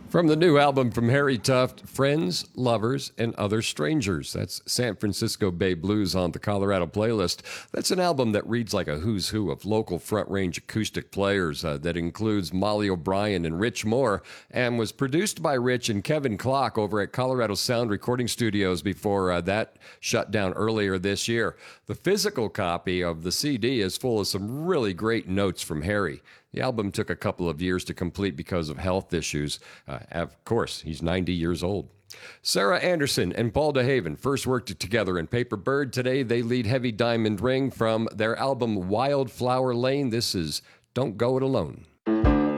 From the new album from Harry Tuft, Friends, Lovers, and Other Strangers. That's San Francisco Bay Blues on the Colorado playlist. That's an album that reads like a who's who of local front-range acoustic players that includes Molly O'Brien and Rich Moore, and was produced by Rich and Kevin Klock over at Colorado Sound Recording Studios before that shut down earlier this year. The physical copy of the CD is full of some really great notes from Harry. The album took a couple of years to complete because of health issues. Of course, he's 90 years old. Sarah Anderson and Paul DeHaven first worked together in Paper Bird. Today, they lead Heavy Diamond Ring from their album Wildflower Lane. This is Don't Go It Alone.